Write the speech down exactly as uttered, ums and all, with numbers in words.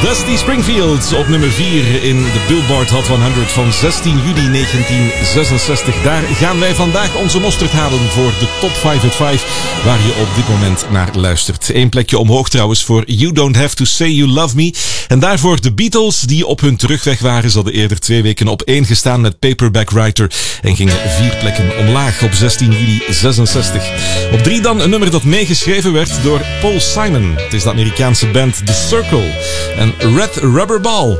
Dusty Springfield op nummer vier in de Billboard Hot honderd van zestien juli negentien zesenzestig. Daar gaan wij vandaag onze mosterd halen voor de Top vijf at vijf, waar je op dit moment naar luistert. Eén plekje omhoog trouwens voor You Don't Have To Say You Love Me. En daarvoor de Beatles, die op hun terugweg waren. Ze hadden eerder twee weken op één gestaan met Paperback Writer en gingen vier plekken omlaag op zestien juli zesenzestig. Op drie dan een nummer dat meegeschreven werd door Paul Simon. Het is de Amerikaanse band The Circle en Red Rubber Ball.